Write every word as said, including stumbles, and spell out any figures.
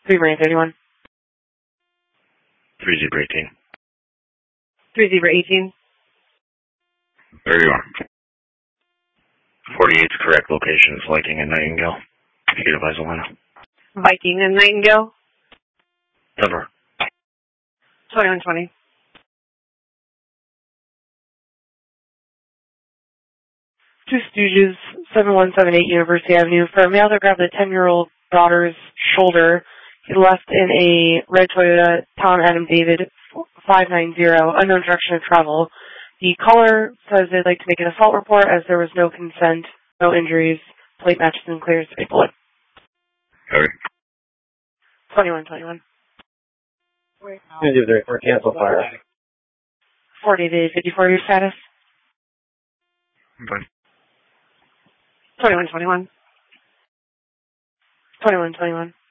three Marine thirty-one. three Zebra eighteen. three Zebra eighteen. thirty-one. forty-eight's correct location is Viking and Nightingale. You can advise Alana. Viking and Nightingale. Cover. twenty-one twenty. Two Stooges, seven one seven eight University Avenue. For a male that grabbed a ten-year-old daughter's shoulder, he left in a red Toyota Tom Adam David five nine zero, unknown direction of travel. The caller says they'd like to make an assault report as there was no consent, no injuries, plate matches and clears to people. Cover. twenty-one twenty-one. I'm going to do the report. Cancel fire. forty to fifty-four your status. Fine. twenty-one twenty-one. twenty-one twenty-one.